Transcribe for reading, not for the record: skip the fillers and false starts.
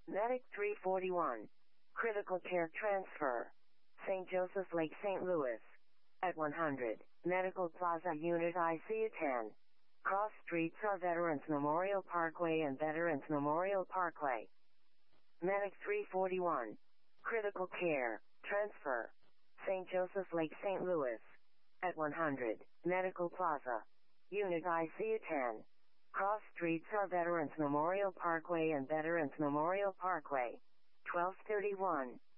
Medic 341. Critical care transfer. St. Joseph Lake, St. Louis. At 100. Medical Plaza Unit ICU 10. Cross streets are Veterans Memorial Parkway and Veterans Memorial Parkway. Medic 341. Critical care transfer. St. Joseph Lake, St. Louis. At 100. Medical Plaza. Unit ICU 10. Cross streets are Veterans Memorial Parkway and Veterans Memorial Parkway. 1231.